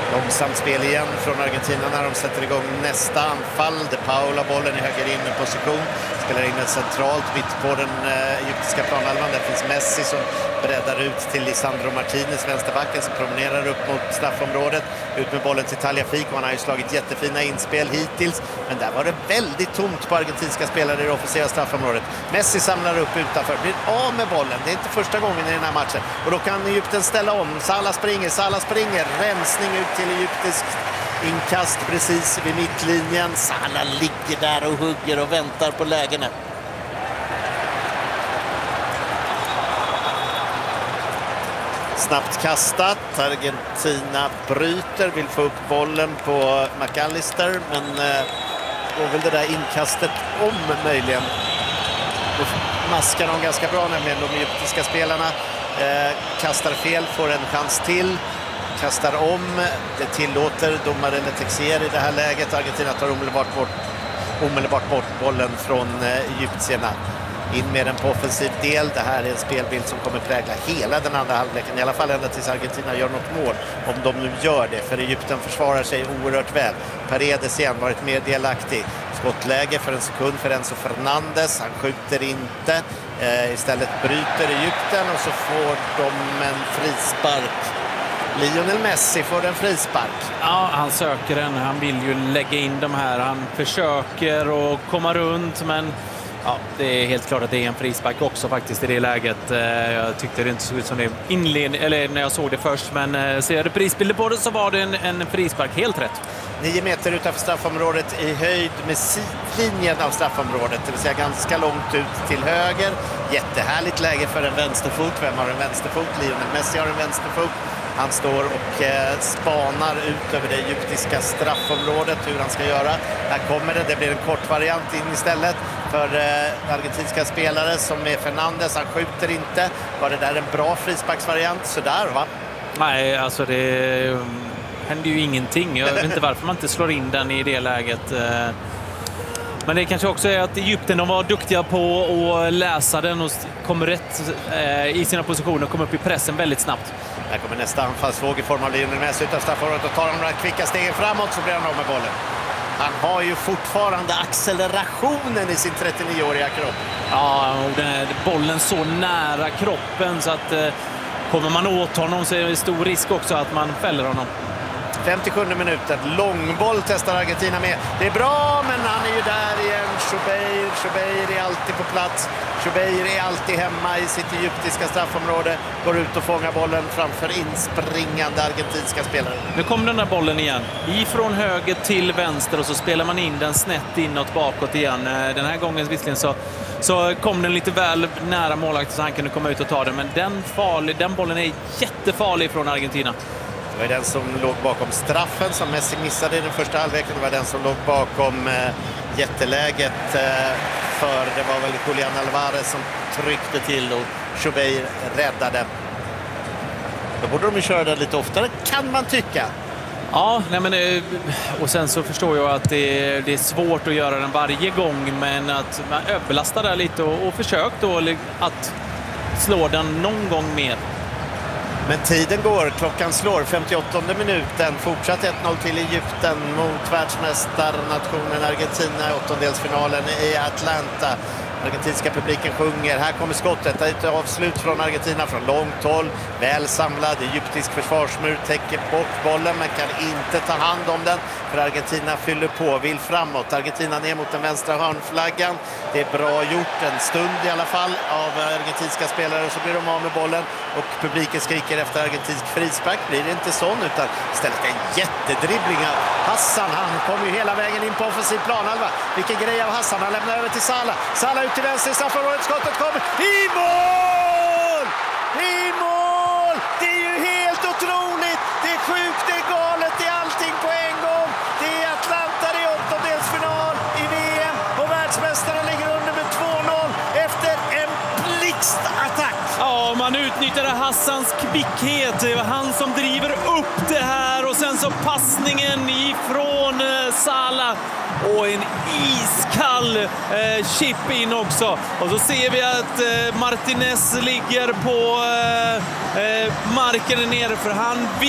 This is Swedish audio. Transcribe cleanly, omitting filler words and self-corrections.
Långsamt spel igen från Argentina när de sätter igång nästa anfall. De Paul har bollen i höger innerposition. Spelar in den centralt mitt på den egyptiska planhalvan. Där finns Messi som breddar ut till Lisandro Martinez, vänsterbacken, som promenerar upp mot straffområdet. Ut med bollen till Tagliafico. Han har ju slagit jättefina inspel hittills. Men där var det väldigt tomt på argentinska spelare i det offensiva straffområdet. Messi samlar upp utanför. Blir av med bollen. Det är inte första gången i den här matchen. Och då kan Egypten ställa om. Salah springer. Rensning ut till egyptisk inkast precis vid mittlinjen. Salah ligger där och hugger och väntar på lägena. Snabbt kastat. Argentina bryter, vill få upp bollen på McAllister, men går väl det där inkastet om möjligen. Då maskar de ganska bra, nämligen de egyptiska spelarna. Kastar fel, får en chans till. Kastar om, det tillåter domare Letexer i det här läget. Argentina tar omedelbart bort bollen från egyptierna. In med den på offensiv del. Det här är en spelbild som kommer prägla hela den andra halvleken. I alla fall ända tills Argentina gör något mål. Om de nu gör det. För Egypten försvarar sig oerhört väl. Paredes igen varit mer delaktig. Skottläge för en sekund för Enzo Fernandes. Han skjuter inte. Istället bryter Egypten och så får de en frispark. Lionel Messi får en frispark. Ja, han söker den. Han vill ju lägga in de här. Han försöker att komma runt, men ja, det är helt klart att det är en frispark också faktiskt i det läget. Jag tyckte det inte såg ut som det eller när jag såg det först, men ser jag reprisbilder på det så var det en frispark, helt rätt. 9 meter utanför straffområdet i höjd med sidlinjen av straffområdet, det vill säga ganska långt ut till höger. Jättehärligt läge för en vänsterfot. Vem har en vänsterfot? Lionel Messi har en vänsterfot. Han står och spanar ut över det egyptiska straffområdet hur han ska göra. Här kommer det blir en kort variant in istället för argentinska spelare som är Fernandes. Han skjuter inte. Var det där en bra frisparksvariant? Sådär, va? Nej, alltså det händer ju ingenting. Jag vet inte varför man inte slår in den i det läget. Men det kanske också är att Egypten, de var duktiga på att läsa den och kom rätt i sina positioner och kom upp i pressen väldigt snabbt. Här kommer nästa anfallsvåg i form av Lionel Messi utan straffområdet och tar de några kvicka stegen framåt så blir han av med bollen. Han har ju fortfarande accelerationen i sin 39-åriga kropp. Ja, och den är bollen så nära kroppen så att kommer man åt honom så är det stor risk också att man fäller honom. 57 minuter, långboll testar Argentina med. Det är bra, men han är ju där igen. Chubeir är alltid på plats. Chubeir är alltid hemma i sitt egyptiska straffområde. Går ut och fångar bollen framför inspringande argentinska spelare. Nu kom den där bollen igen. Ifrån höger till vänster och så spelar man in den snett inåt bakåt igen. Den här gången visserligen så kom den lite väl nära målvakten så han kunde komma ut och ta den. Men den bollen är jättefarlig från Argentina. Det var den som låg bakom straffen som Messi missade i den första halvleken. Det var den som låg bakom jätteläget för det var väl Julian Alvarez som tryckte till och Chubeir räddade. Då borde de ju köra det lite oftare, kan man tycka. Ja, nej men, och sen så förstår jag att det är svårt att göra den varje gång, men att man överlastar där lite och försök då att slå den någon gång mer. Men tiden går, klockan slår, 58:e minuten. Fortsatt 1-0 till Egypten mot världsmästarnationen Argentina i åttondelsfinalen i Atlanta. Argentinska publiken sjunger. Här kommer skottet. Ett avslut från Argentina från långt håll. Väl samlad. Egyptisk försvarsmur täcker bort bollen men kan inte ta hand om den. För Argentina fyller på, vill framåt. Argentina ner mot den vänstra hörnflaggan. Det är bra gjort, en stund i alla fall av argentinska spelare. Så blir de av med bollen och publiken skriker efter argentinsk frispark. Blir det inte sån utan istället en jättedribbling av Hassan. Han kommer ju hela vägen in på offensiv planhalva. Vilken grej av Hassan. Han lämnar över till Salah. Salah ut till vänster i straffområdet. Skottet kommer i mål! I mål! Det är ju helt otroligt. Det är sjukt, det är galet, det är allting på en gång. Det är Atlanta, det är åttondelsfinal i VM och världsmästarna ligger under med 2-0 efter en blixtattack. Ja, man utnyttjade Hassans kvickhet. Det var han som driver upp det här och sen så passningen ifrån Salah och en iskall chip in också. Och så ser vi att Martinez ligger på marken nere för han